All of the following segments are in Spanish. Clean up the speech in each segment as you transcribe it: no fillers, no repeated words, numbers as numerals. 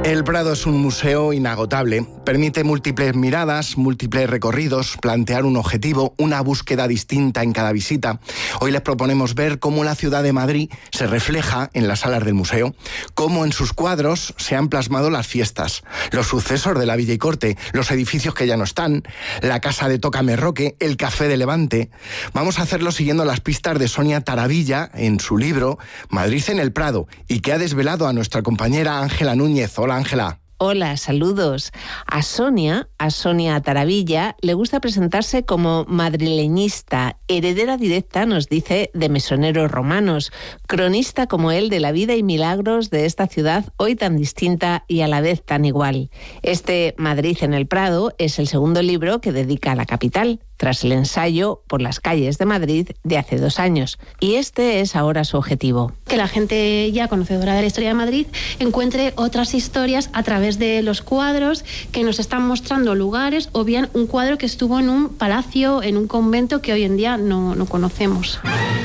El Prado es un museo inagotable. Permite múltiples miradas, múltiples recorridos, plantear un objetivo, una búsqueda distinta en cada visita. Hoy les proponemos ver cómo la ciudad de Madrid se refleja en las salas del museo, cómo en sus cuadros se han plasmado las fiestas, los sucesos de la Villa y Corte, los edificios que ya no están, la casa de Tócame Roque, el Café de Levante. Vamos a hacerlo siguiendo las pistas de Sonia Taravilla en su libro Madrid en el Prado, y que ha desvelado a nuestra compañera Ángela Núñez. Hola, Ángela. Hola, saludos. A Sonia Taravilla, le gusta presentarse como madrileñista, heredera directa, nos dice, de mesoneros romanos, cronista como él de la vida y milagros de esta ciudad hoy tan distinta y a la vez tan igual. Este Madrid en el Prado es el segundo libro que dedica a la capital, tras el ensayo Por las calles de Madrid de hace 2 años. Y este es ahora su objetivo. Que la gente ya conocedora de la historia de Madrid encuentre otras historias a través de los cuadros que nos están mostrando lugares, o bien un cuadro que estuvo en un palacio, en un convento que hoy en día no conocemos.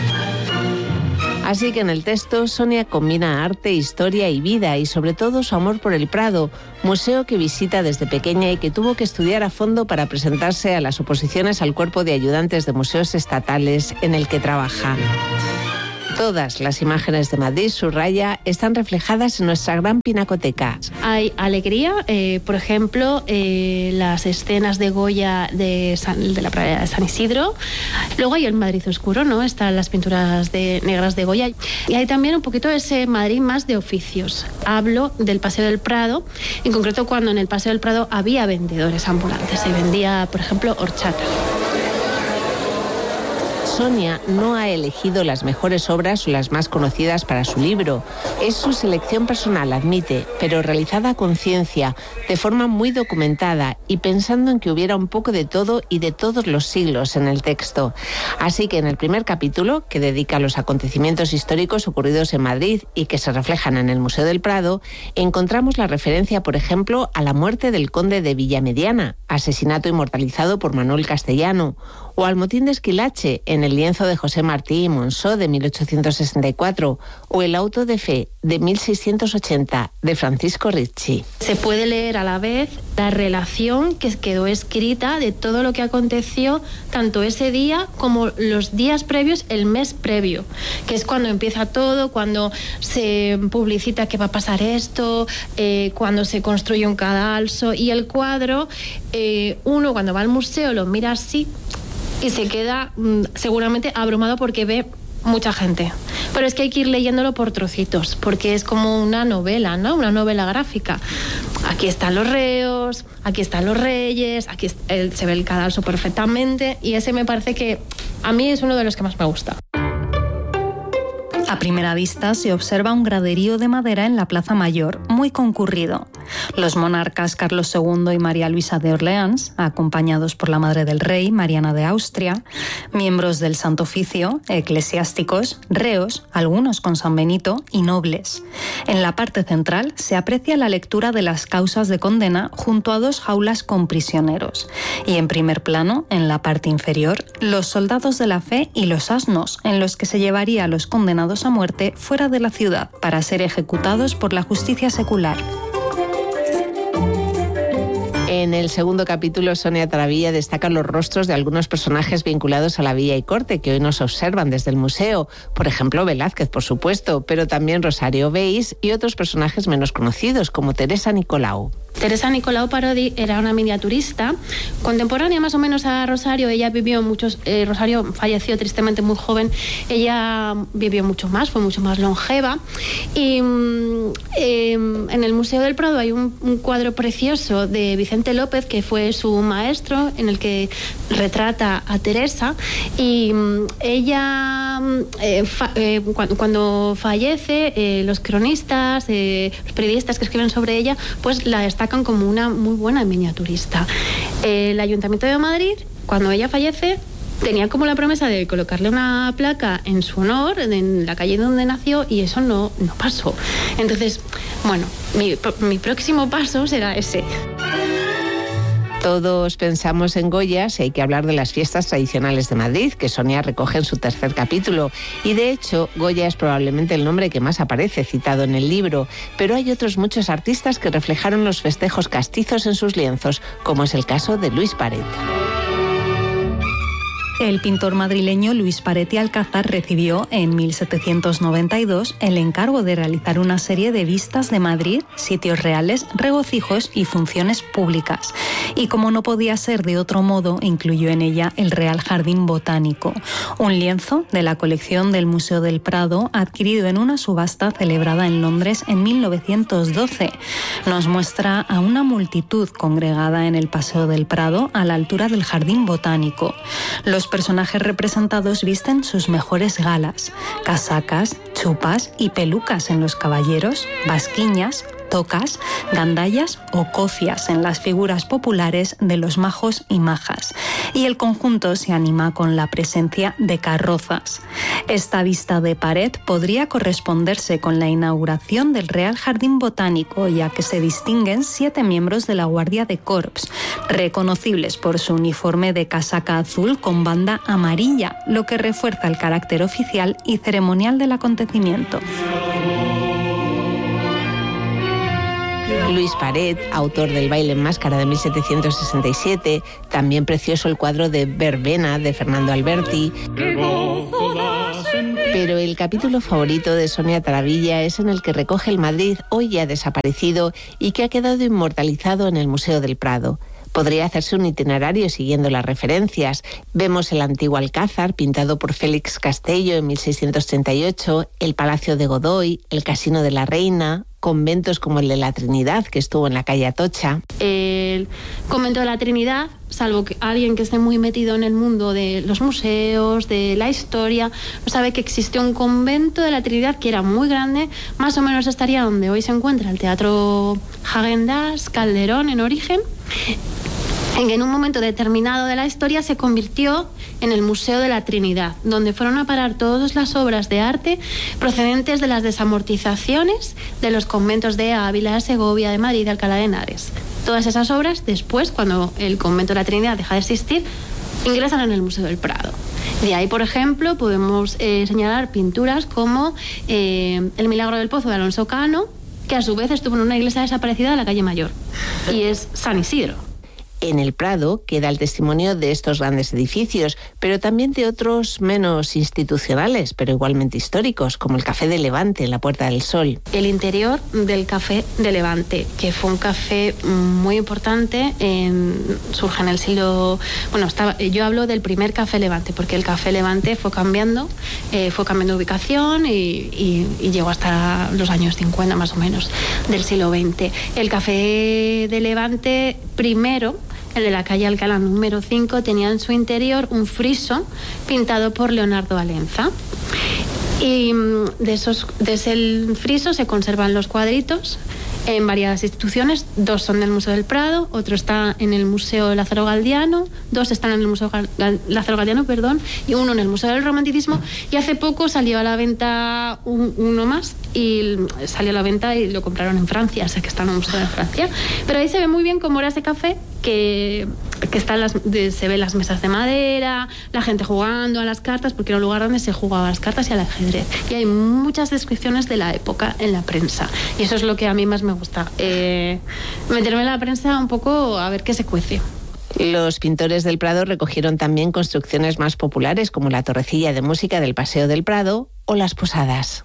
Así que en el texto Sonia combina arte, historia y vida, y sobre todo su amor por el Prado, museo que visita desde pequeña y que tuvo que estudiar a fondo para presentarse a las oposiciones al cuerpo de ayudantes de museos estatales en el que trabaja. Todas las imágenes de Madrid, subraya, están reflejadas en nuestra gran pinacoteca. Hay alegría, por ejemplo, las escenas de Goya de la playa de San Isidro. Luego hay el Madrid oscuro, ¿no? Están las pinturas negras de Goya. Y hay también un poquito ese Madrid más de oficios. Hablo del Paseo del Prado, en concreto cuando en el Paseo del Prado había vendedores ambulantes. Se vendía, por ejemplo, horchata. Sonia no ha elegido las mejores obras o las más conocidas para su libro. Es su selección personal, admite, pero realizada a conciencia, de forma muy documentada y pensando en que hubiera un poco de todo y de todos los siglos en el texto. Así que en el primer capítulo, que dedica a los acontecimientos históricos ocurridos en Madrid y que se reflejan en el Museo del Prado, encontramos la referencia, por ejemplo, a la muerte del conde de Villamediana, asesinato inmortalizado por Manuel Castellano, o al motín de Esquilache en el lienzo de José Martí y Monzó de 1864, o el auto de fe de 1680 de Francisco Ricci. Se puede leer a la vez la relación que quedó escrita de todo lo que aconteció tanto ese día como los días previos, el mes previo, que es cuando empieza todo, cuando se publicita que va a pasar esto, cuando se construye un cadalso, y el cuadro, uno cuando va al museo lo mira así y se queda seguramente abrumado porque ve mucha gente. Pero es que hay que ir leyéndolo por trocitos, porque es como una novela, ¿no? Una novela gráfica. Aquí están los reos, aquí están los reyes, aquí se ve el cadalso perfectamente, y ese me parece que a mí es uno de los que más me gusta. A primera vista se observa un graderío de madera en la Plaza Mayor, muy concurrido. Los monarcas Carlos II y María Luisa de Orleans, acompañados por la madre del rey, Mariana de Austria, miembros del Santo Oficio, eclesiásticos, reos, algunos con San Benito, y nobles. En la parte central se aprecia la lectura de las causas de condena junto a 2 jaulas con prisioneros. Y en primer plano, en la parte inferior, los soldados de la fe y los asnos, en los que se llevaría a los condenados a muerte fuera de la ciudad para ser ejecutados por la justicia secular. En el segundo capítulo, Sonia Taravilla destaca los rostros de algunos personajes vinculados a la Villa y Corte que hoy nos observan desde el museo. Por ejemplo, Velázquez, por supuesto, pero también Rosario Veis y otros personajes menos conocidos, como Teresa Nicolau. Teresa Nicolau Parodi era una miniaturista contemporánea más o menos a Rosario. Ella vivió Rosario falleció tristemente muy joven. Ella vivió mucho más, fue mucho más longeva. Y en el Museo del Prado hay un cuadro precioso de Vicente López, que fue su maestro, en el que retrata a Teresa. Y ella, cuando fallece, los cronistas, los periodistas que escriben sobre ella, pues la destacan como una muy buena miniaturista. El Ayuntamiento de Madrid, cuando ella fallece, tenía como la promesa de colocarle una placa en su honor en la calle donde nació, y eso no pasó. Entonces, bueno, mi próximo paso será ese. Todos pensamos en Goya si hay que hablar de las fiestas tradicionales de Madrid, que Sonia recoge en su tercer capítulo. Y de hecho, Goya es probablemente el nombre que más aparece citado en el libro, pero hay otros muchos artistas que reflejaron los festejos castizos en sus lienzos, como es el caso de Luis Paret. El pintor madrileño Luis Paret y Alcázar recibió en 1792 el encargo de realizar una serie de vistas de Madrid, sitios reales, regocijos y funciones públicas. Y como no podía ser de otro modo, incluyó en ella el Real Jardín Botánico, un lienzo de la colección del Museo del Prado adquirido en una subasta celebrada en Londres en 1912. Nos muestra a una multitud congregada en el Paseo del Prado a la altura del Jardín Botánico. Los personajes representados visten sus mejores galas, casacas, chupas y pelucas en los caballeros, basquiñas, tocas, gandallas o cocias en las figuras populares de los majos y majas. Y el conjunto se anima con la presencia de carrozas. Esta vista de Paret podría corresponderse con la inauguración del Real Jardín Botánico, ya que se distinguen 7 miembros de la Guardia de Corps, reconocibles por su uniforme de casaca azul con banda amarilla, lo que refuerza el carácter oficial y ceremonial del acontecimiento. Luis Paret, autor del Baile en Máscara de 1767, también precioso el cuadro de Verbena de Fernando Alberti. Pero el capítulo favorito de Sonia Taravilla es en el que recoge el Madrid hoy ya desaparecido y que ha quedado inmortalizado en el Museo del Prado. Podría hacerse un itinerario siguiendo las referencias. Vemos el antiguo Alcázar, pintado por Félix Castello en 1638, el Palacio de Godoy, el Casino de la Reina, conventos como el de la Trinidad, que estuvo en la calle Atocha. El convento de la Trinidad, salvo que alguien que esté muy metido en el mundo de los museos, de la historia, no sabe que existió un convento de la Trinidad que era muy grande, más o menos estaría donde hoy se encuentra el Teatro Häagen-Dazs, Calderón en origen, en que en un momento determinado de la historia se convirtió en el Museo de la Trinidad, donde fueron a parar todas las obras de arte procedentes de las desamortizaciones de los conventos de Ávila, de Segovia, de Madrid, de Alcalá de Henares. Todas esas obras, después, cuando el convento de la Trinidad deja de existir, ingresan en el Museo del Prado. De ahí, por ejemplo, podemos señalar pinturas como El Milagro del Pozo de Alonso Cano, que a su vez estuvo en una iglesia desaparecida de la calle Mayor, y es San Isidro. En el Prado queda el testimonio de estos grandes edificios, pero también de otros menos institucionales, pero igualmente históricos, como el Café de Levante en la Puerta del Sol. El interior del Café de Levante, que fue un café muy importante, surge en el siglo... Bueno, yo hablo del primer Café Levante, porque el Café Levante fue cambiando de ubicación y llegó hasta los años 50 más o menos del siglo XX. El Café de Levante primero, el de la calle Alcalá número 5, tenía en su interior un friso pintado por Leonardo Alenza. Y de ese friso se conservan los cuadritos en varias instituciones. 2 son del Museo del Prado, otro está en el Museo Lázaro Galdiano, 2 están en el Museo Lázaro Galdiano, y 1 en el Museo del Romanticismo. Y hace poco salió a la venta uno más, y salió a la venta y lo compraron en Francia, o sea que está en el Museo de Francia. Pero ahí se ve muy bien cómo era ese café, que se ven las mesas de madera, la gente jugando a las cartas, porque era un lugar donde se jugaba a las cartas y al ajedrez. Y hay muchas descripciones de la época en la prensa. Y eso es lo que a mí más me gusta. Meterme en la prensa un poco a ver qué se cuece. Los pintores del Prado recogieron también construcciones más populares, como la torrecilla de música del Paseo del Prado o las posadas.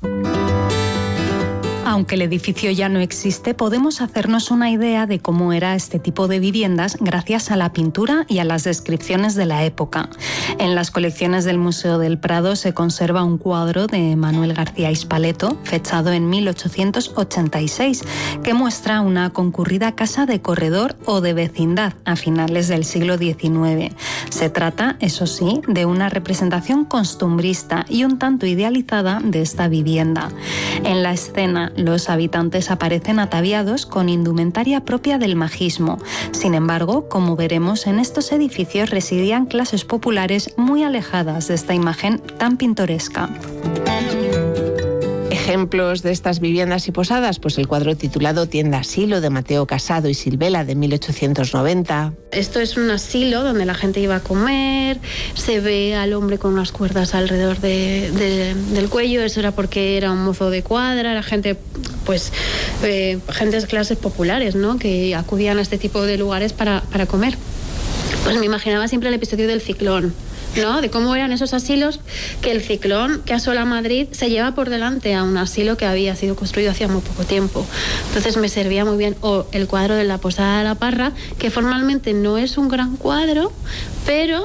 Aunque el edificio ya no existe, podemos hacernos una idea de cómo era este tipo de viviendas gracias a la pintura y a las descripciones de la época. En las colecciones del Museo del Prado se conserva un cuadro de Manuel García Hispaleto, fechado en 1886, que muestra una concurrida casa de corredor o de vecindad a finales del siglo XIX. Se trata, eso sí, de una representación costumbrista y un tanto idealizada de esta vivienda. En la escena, los habitantes aparecen ataviados con indumentaria propia del majismo. Sin embargo, como veremos, en estos edificios residían clases populares muy alejadas de esta imagen tan pintoresca. Ejemplos de estas viviendas y posadas, pues el cuadro titulado Tienda Asilo de Mateo Casado y Silvela de 1890. Esto es un asilo donde la gente iba a comer, se ve al hombre con unas cuerdas alrededor del cuello. Eso era porque era un mozo de cuadra, era gente, pues, gente de clases populares, ¿no?, que acudían a este tipo de lugares para comer. Pues me imaginaba siempre el episodio del ciclón, ¿no?, de cómo eran esos asilos, que el ciclón que asola Madrid se lleva por delante a un asilo que había sido construido hacía muy poco tiempo. Entonces me servía muy bien. O el cuadro de la Posada de la Parra, que formalmente no es un gran cuadro, pero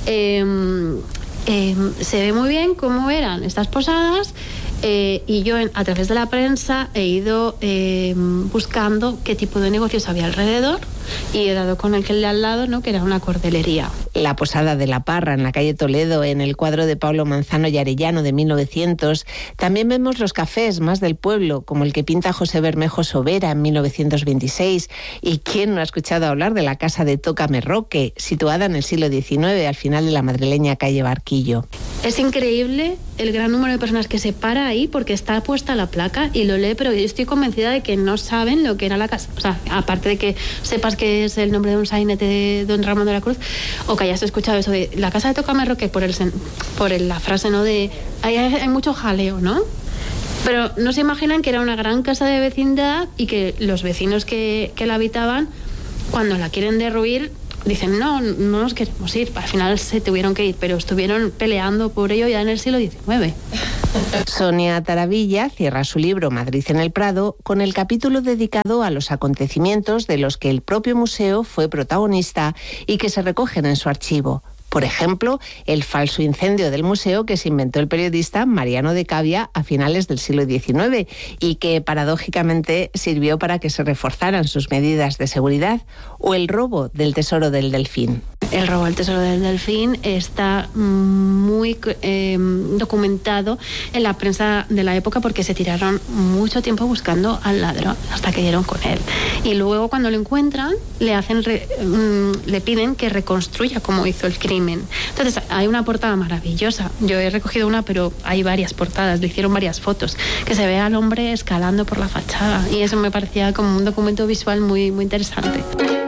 se ve muy bien cómo eran estas posadas. Y yo a través de la prensa he ido buscando qué tipo de negocios había alrededor, y he dado con el que le al lado, ¿no?, que era una cordelería. La Posada de la Parra, en la calle Toledo, en el cuadro de Pablo Manzano y Arellano de 1900. También vemos los cafés más del pueblo, como el que pinta José Bermejo Sobera en 1926. ¿Y quién no ha escuchado hablar de la casa de Tócame Roque, situada en el siglo XIX, al final de la madrileña calle Barquillo? Es increíble el gran número de personas que se para ahí porque está puesta la placa y lo lee, pero yo estoy convencida de que no saben lo que era la casa. O sea, aparte de que sepas que es el nombre de un sainete de don Ramón de la Cruz, o que hayas escuchado eso de la casa de Tócame Roque por la frase, ¿no?, de hay mucho jaleo, ¿no? Pero no se imaginan que era una gran casa de vecindad y que los vecinos que la habitaban, cuando la quieren derruir, dicen, no nos queremos ir. Al final se tuvieron que ir, pero estuvieron peleando por ello ya en el siglo XIX. Sonia Taravilla cierra su libro Madrid en el Prado con el capítulo dedicado a los acontecimientos de los que el propio museo fue protagonista y que se recogen en su archivo. Por ejemplo, el falso incendio del museo que se inventó el periodista Mariano de Cavia a finales del siglo XIX y que paradójicamente sirvió para que se reforzaran sus medidas de seguridad, o el robo del Tesoro del Delfín. El robo del Tesoro del Delfín está muy documentado en la prensa de la época, porque se tiraron mucho tiempo buscando al ladrón hasta que dieron con él. Y luego, cuando lo encuentran, le piden que reconstruya cómo hizo el crimen. Entonces, hay una portada maravillosa. Yo he recogido una, pero hay varias portadas. Le hicieron varias fotos, que se ve al hombre escalando por la fachada. Y eso me parecía como un documento visual muy, muy interesante.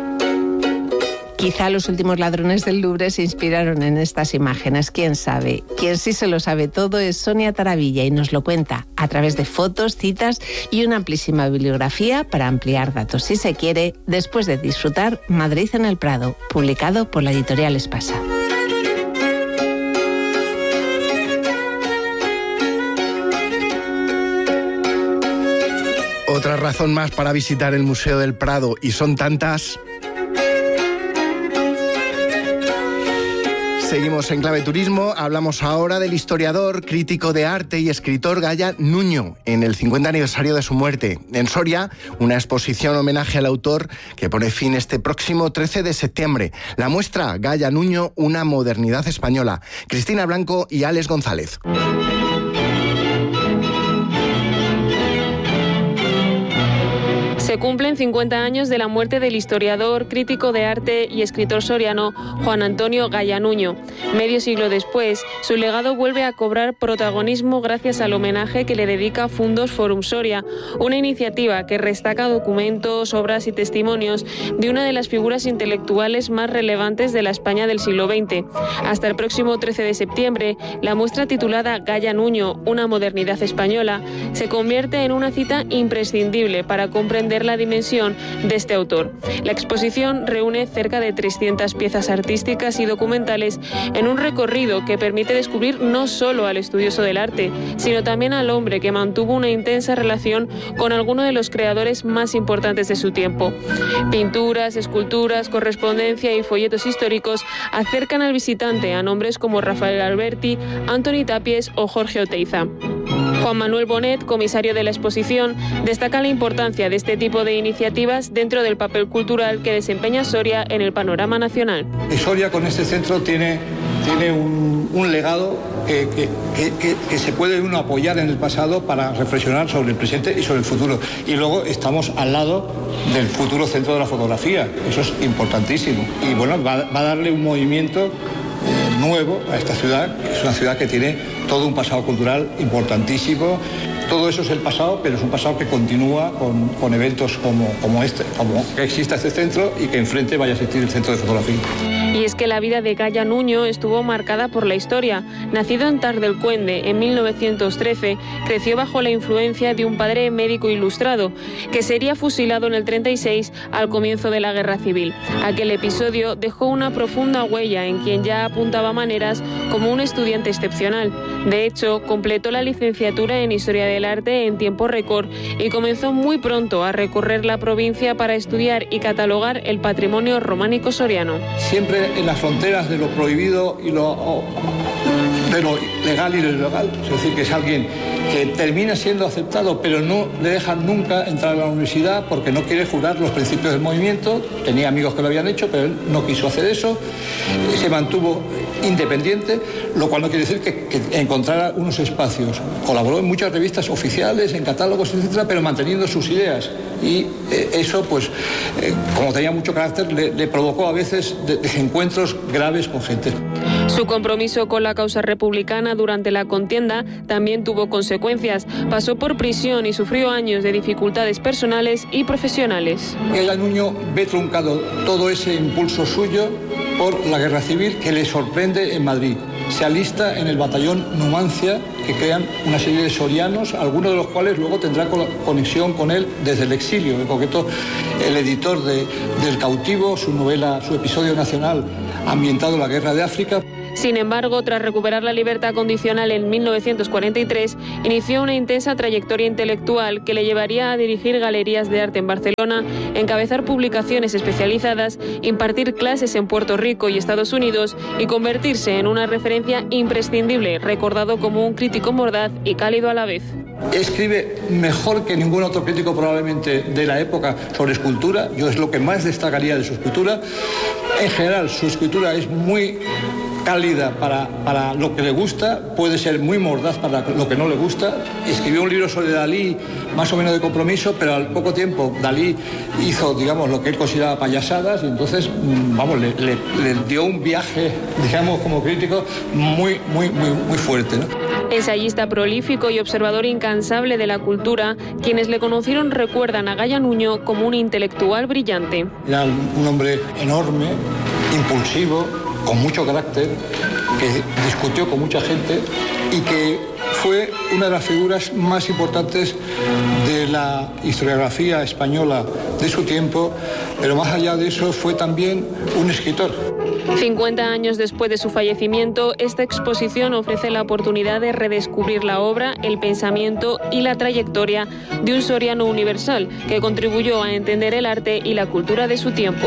Quizá los últimos ladrones del Louvre se inspiraron en estas imágenes, quién sabe. Quien sí se lo sabe todo es Sonia Taravilla y nos lo cuenta a través de fotos, citas y una amplísima bibliografía para ampliar datos, si se quiere, después de disfrutar Madrid en el Prado, publicado por la editorial Espasa. Otra razón más para visitar el Museo del Prado, y son tantas. Seguimos en Clave Turismo. Hablamos ahora del historiador, crítico de arte y escritor Gaya Nuño, en el 50 aniversario de su muerte. En Soria, una exposición homenaje al autor que pone fin este próximo 13 de septiembre. La muestra Gaya Nuño, una modernidad española. Cristina Blanco y Alex González. Se cumplen 50 años de la muerte del historiador, crítico de arte y escritor soriano Juan Antonio Gaya Nuño. Medio siglo después, su legado vuelve a cobrar protagonismo gracias al homenaje que le dedica Fundos Forum Soria, una iniciativa que restaca documentos, obras y testimonios de una de las figuras intelectuales más relevantes de la España del siglo XX. Hasta el próximo 13 de septiembre, la muestra titulada Gaya Nuño, una modernidad española, se convierte en una cita imprescindible para comprender la dimensión de este autor. La exposición reúne cerca de 300 piezas artísticas y documentales en un recorrido que permite descubrir no solo al estudioso del arte, sino también al hombre que mantuvo una intensa relación con alguno de los creadores más importantes de su tiempo. Pinturas, esculturas, correspondencia y folletos históricos acercan al visitante a nombres como Rafael Alberti, Antoni Tapies o Jorge Oteiza. Juan Manuel Bonet, comisario de la exposición, destaca la importancia de este tipo de iniciativas dentro del papel cultural que desempeña Soria en el panorama nacional. Soria con este centro tiene un legado que se puede uno apoyar en el pasado para reflexionar sobre el presente y sobre el futuro. Y luego estamos al lado del futuro centro de la fotografía. Eso es importantísimo. Y bueno, va a darle un movimiento nuevo a esta ciudad, que es una ciudad que tiene todo un pasado cultural importantísimo. Todo eso es el pasado, pero es un pasado que continúa con eventos como este, como que exista este centro y que enfrente vaya a existir el centro de fotografía. Y es que la vida de Gaya Nuño estuvo marcada por la historia. Nacido en Tardelcuende en 1913, creció bajo la influencia de un padre médico ilustrado, que sería fusilado en el 36 al comienzo de la Guerra Civil. Aquel episodio dejó una profunda huella en quien ya apuntaba maneras como un estudiante excepcional. De hecho, completó la licenciatura en Historia del Arte en tiempo récord y comenzó muy pronto a recorrer la provincia para estudiar y catalogar el patrimonio románico soriano. Siempre en las fronteras de lo prohibido y de lo legal y lo ilegal. Es decir, que es alguien que termina siendo aceptado, pero no le dejan nunca entrar a la universidad porque no quiere jurar los principios del movimiento. Tenía amigos que lo habían hecho, pero él no quiso hacer eso. Se mantuvo independiente, lo cual no quiere decir que encontrara unos espacios. Colaboró en muchas revistas oficiales, en catálogos, etcétera, pero manteniendo sus ideas. Y eso, pues, como tenía mucho carácter, le provocó a veces desencuentros graves con gente. Su compromiso con la causa republicana durante la contienda también tuvo consecuencias. Pasó por prisión y sufrió años de dificultades personales y profesionales. Gaya Nuño ve truncado todo ese impulso suyo por la guerra civil que le sorprende en Madrid. Se alista en el batallón Numancia, que crean una serie de sorianos, algunos de los cuales luego tendrá conexión con él desde el exilio. En concreto, el editor del Cautivo, su novela, su episodio nacional ambientado en la guerra de África. Sin embargo, tras recuperar la libertad condicional en 1943, inició una intensa trayectoria intelectual que le llevaría a dirigir galerías de arte en Barcelona, encabezar publicaciones especializadas, impartir clases en Puerto Rico y Estados Unidos y convertirse en una referencia imprescindible, recordado como un crítico mordaz y cálido a la vez. Escribe mejor que ningún otro crítico probablemente de la época sobre escultura. Yo es lo que más destacaría de su escultura. En general, su escultura es muy cálida para lo que le gusta, puede ser muy mordaz para lo que no le gusta. Escribió un libro sobre Dalí, más o menos de compromiso, pero al poco tiempo Dalí hizo, digamos, lo que él consideraba payasadas y entonces, vamos, le dio un viaje, digamos, como crítico muy fuerte, ¿no? Ensayista prolífico y observador incansable de la cultura, quienes le conocieron recuerdan a Gaya Nuño como un intelectual brillante. Era un hombre enorme, impulsivo, con mucho carácter, que discutió con mucha gente y que fue una de las figuras más importantes de la historiografía española de su tiempo, pero más allá de eso fue también un escritor. 50 años después de su fallecimiento, esta exposición ofrece la oportunidad de redescubrir la obra, el pensamiento y la trayectoria de un soriano universal que contribuyó a entender el arte y la cultura de su tiempo.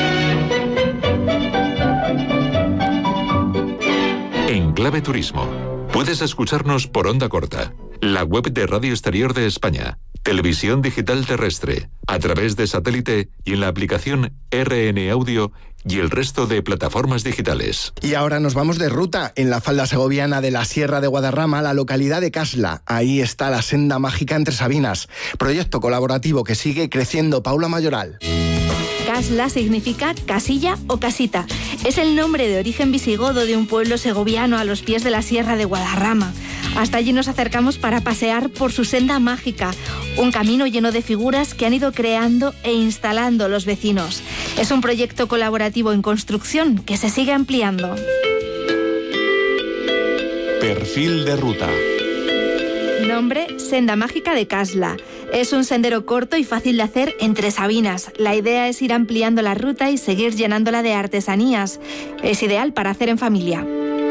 En Clave Turismo, puedes escucharnos por onda corta, la web de Radio Exterior de España, televisión digital terrestre, a través de satélite y en la aplicación RN Audio y el resto de plataformas digitales. Y ahora nos vamos de ruta en la falda segoviana de la Sierra de Guadarrama, la localidad de Casla. Ahí está la senda mágica entre Sabinas, proyecto colaborativo que sigue creciendo. Paula Mayoral. Casla significa casilla o casita. Es el nombre de origen visigodo de un pueblo segoviano a los pies de la Sierra de Guadarrama. Hasta allí nos acercamos para pasear por su senda mágica, un camino lleno de figuras que han ido creando e instalando los vecinos. Es un proyecto colaborativo en construcción que se sigue ampliando. Perfil de ruta. Nombre: Senda Mágica de Casla. Es un sendero corto y fácil de hacer entre Sabinas. La idea es ir ampliando la ruta y seguir llenándola de artesanías. Es ideal para hacer en familia.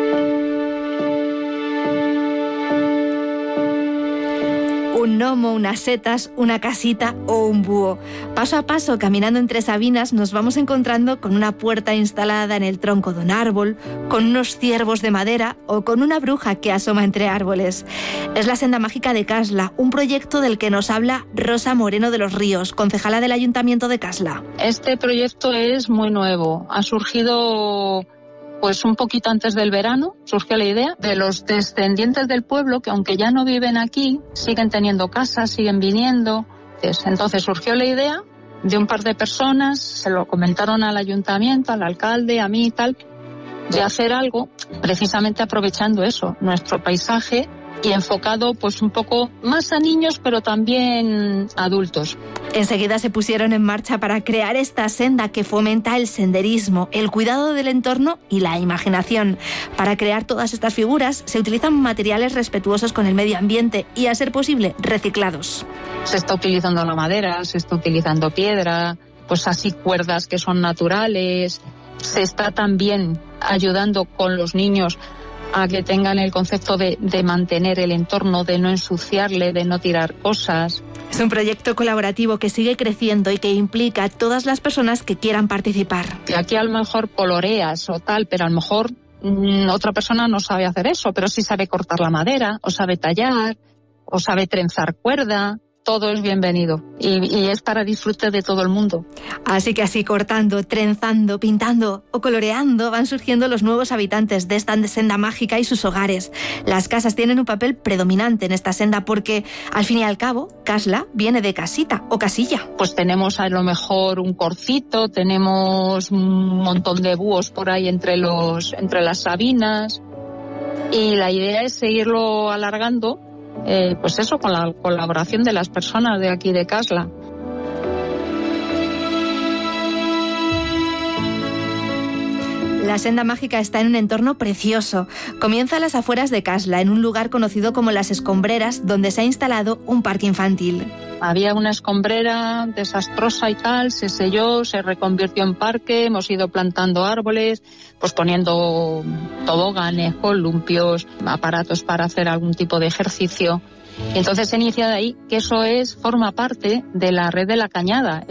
Un gnomo, unas setas, una casita o un búho. Paso a paso, caminando entre Sabinas, nos vamos encontrando con una puerta instalada en el tronco de un árbol, con unos ciervos de madera o con una bruja que asoma entre árboles. Es la Senda Mágica de Casla, un proyecto del que nos habla Rosa Moreno de los Ríos, concejala del Ayuntamiento de Casla. Este proyecto es muy nuevo. Ha surgido pues un poquito antes del verano, surgió la idea de los descendientes del pueblo que aunque ya no viven aquí, siguen teniendo casas, siguen viniendo. Entonces surgió la idea de un par de personas, se lo comentaron al ayuntamiento, al alcalde, a mí y tal, de hacer algo precisamente aprovechando eso, nuestro paisaje, y enfocado pues un poco más a niños, pero también adultos. Enseguida se pusieron en marcha para crear esta senda que fomenta el senderismo, el cuidado del entorno y la imaginación. Para crear todas estas figuras se utilizan materiales respetuosos con el medio ambiente y, a ser posible, reciclados. Se está utilizando la madera, se está utilizando piedra, pues así cuerdas que son naturales. Se está también ayudando con los niños a que tengan el concepto de mantener el entorno, de no ensuciarle, de no tirar cosas. Es un proyecto colaborativo que sigue creciendo y que implica a todas las personas que quieran participar. Que aquí a lo mejor coloreas o tal, pero a lo mejor otra persona no sabe hacer eso, pero sí sabe cortar la madera, o sabe tallar, o sabe trenzar cuerda. Todo es bienvenido y es para disfrute de todo el mundo. Así que así, cortando, trenzando, pintando o coloreando, van surgiendo los nuevos habitantes de esta senda mágica y sus hogares. Las casas tienen un papel predominante en esta senda porque, al fin y al cabo, casla viene de casita o casilla. Pues tenemos a lo mejor un corcito, tenemos un montón de búhos por ahí entre las sabinas, y la idea es seguirlo alargando. Pues eso, con la colaboración de las personas de aquí de Casla. La senda mágica está en un entorno precioso. Comienza a las afueras de Casla, en un lugar conocido como Las Escombreras, donde se ha instalado un parque infantil. Había una escombrera desastrosa y tal, se selló, se reconvirtió en parque, hemos ido plantando árboles, pues poniendo toboganes, columpios, aparatos para hacer algún tipo de ejercicio. Y entonces se inicia de ahí que eso forma parte de la red de la Cañada.